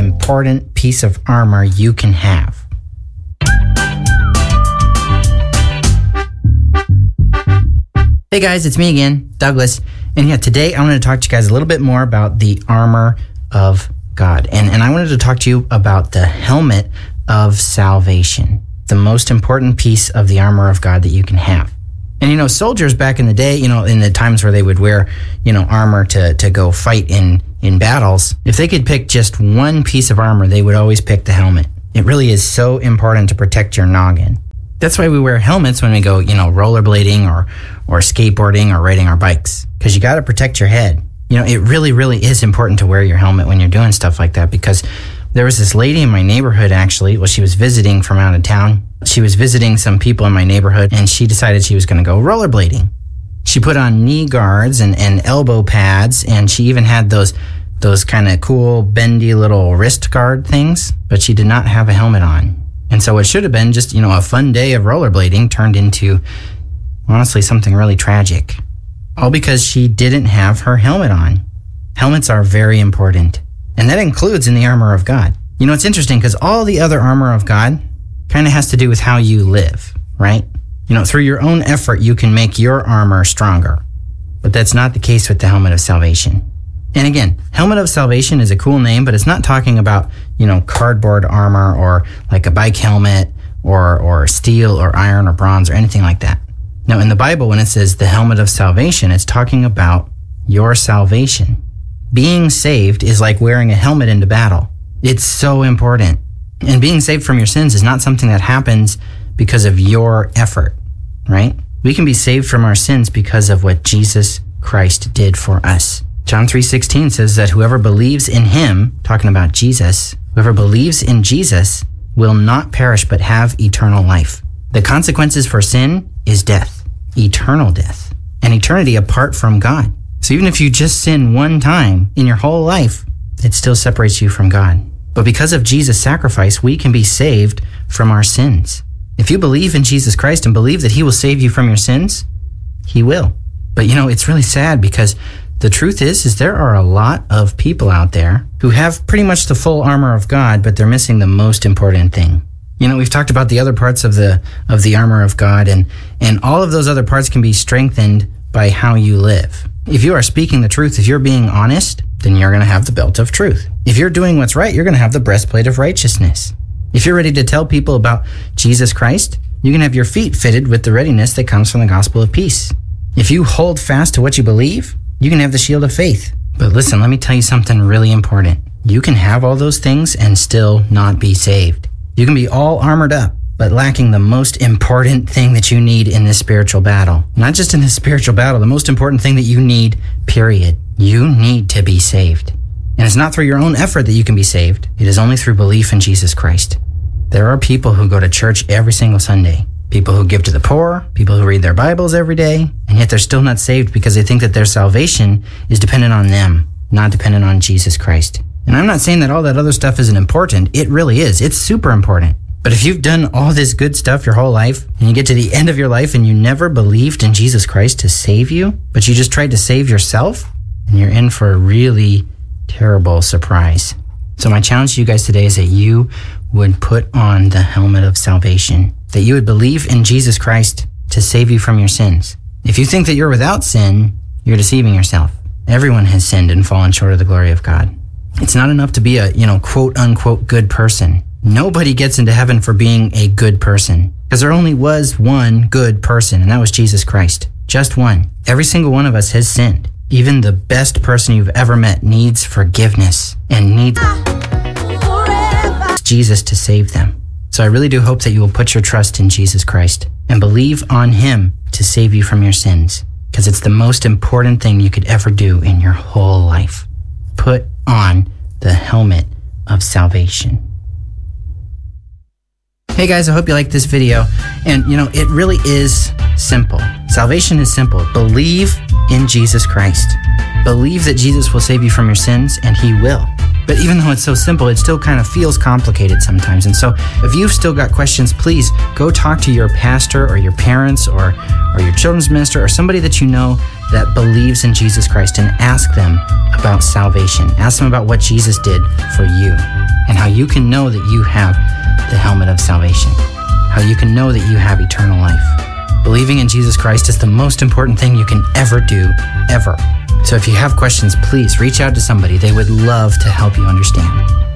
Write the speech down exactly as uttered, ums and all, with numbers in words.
important piece of armor you can have. Hey guys, it's me again, Douglas. And yeah, today I wanted to talk to you guys a little bit more about the armor of God. And, and I wanted to talk to you about the helmet of salvation, the most important piece of the armor of God that you can have. And, you know, soldiers back in the day, you know, in the times where they would wear, you know, armor to, to go fight in, in battles, if they could pick just one piece of armor, they would always pick the helmet. It really is so important to protect your noggin. That's why we wear helmets when we go, you know, rollerblading or, or skateboarding or riding our bikes, because you got to protect your head. You know, it really, really is important to wear your helmet when you're doing stuff like that, because there was this lady in my neighborhood, actually. Well, she was visiting from out of town. She was visiting some people in my neighborhood, and she decided she was going to go rollerblading. She put on knee guards and, and elbow pads, and she even had those those kind of cool, bendy little wrist guard things, but she did not have a helmet on. And so what should have been just, you know, a fun day of rollerblading turned into, honestly, something really tragic. All because she didn't have her helmet on. Helmets are very important. And that includes in the armor of God. You know, it's interesting because all the other armor of God kind of has to do with how you live, right? You know, through your own effort, you can make your armor stronger. But that's not the case with the helmet of salvation. And again, helmet of salvation is a cool name, but it's not talking about, you know, cardboard armor or like a bike helmet or, or steel or iron or bronze or anything like that. Now, in the Bible, when it says the helmet of salvation, it's talking about your salvation. Being saved is like wearing a helmet into battle. It's so important. And being saved from your sins is not something that happens because of your effort, right? We can be saved from our sins because of what Jesus Christ did for us. John three sixteen says that whoever believes in him, talking about Jesus, whoever believes in Jesus will not perish but have eternal life. The consequences for sin is death, eternal death, and eternity apart from God. So even if you just sin one time in your whole life, it still separates you from God. But because of Jesus' sacrifice, we can be saved from our sins. If you believe in Jesus Christ and believe that he will save you from your sins, he will. But you know, it's really sad because the truth is, is there are a lot of people out there who have pretty much the full armor of God, but they're missing the most important thing. You know, we've talked about the other parts of the of the armor of God, and, and all of those other parts can be strengthened by how you live. If you are speaking the truth, if you're being honest, then you're going to have the belt of truth. If you're doing what's right, you're going to have the breastplate of righteousness. If you're ready to tell people about Jesus Christ, you can have your feet fitted with the readiness that comes from the gospel of peace. If you hold fast to what you believe, you can have the shield of faith. But listen, let me tell you something really important. You can have all those things and still not be saved. You can be all armored up, but lacking the most important thing that you need in this spiritual battle. Not just in this spiritual battle, the most important thing that you need, period. You need to be saved. And it's not through your own effort that you can be saved. It is only through belief in Jesus Christ. There are people who go to church every single Sunday. People who give to the poor, people who read their Bibles every day, and yet they're still not saved because they think that their salvation is dependent on them, not dependent on Jesus Christ. And I'm not saying that all that other stuff isn't important. It really is. It's super important. But if you've done all this good stuff your whole life, and you get to the end of your life and you never believed in Jesus Christ to save you, but you just tried to save yourself, then you're in for a really terrible surprise. So my challenge to you guys today is that you would put on the helmet of salvation, that you would believe in Jesus Christ to save you from your sins. If you think that you're without sin, you're deceiving yourself. Everyone has sinned and fallen short of the glory of God. It's not enough to be a, you know, quote unquote good person. Nobody gets into heaven for being a good person, because there only was one good person, and that was Jesus Christ. Just one. Every single one of us has sinned. Even the best person you've ever met needs forgiveness and needs Jesus to save them. So I really do hope that you will put your trust in Jesus Christ and believe on him to save you from your sins, because it's the most important thing you could ever do in your whole life. Put on the helmet of salvation. Hey guys, I hope you liked this video. And you know, it really is simple. Salvation is simple. Believe in Jesus Christ. Believe that Jesus will save you from your sins, and he will. But even though it's so simple, it still kind of feels complicated sometimes. And so if you've still got questions, please go talk to your pastor or your parents or, or your children's minister or somebody that you know that believes in Jesus Christ, and ask them about salvation. Ask them about what Jesus did for you and how you can know that you have the helmet of salvation, how you can know that you have eternal life. Believing in Jesus Christ is the most important thing you can ever do, ever. So if you have questions, please reach out to somebody. They would love to help you understand.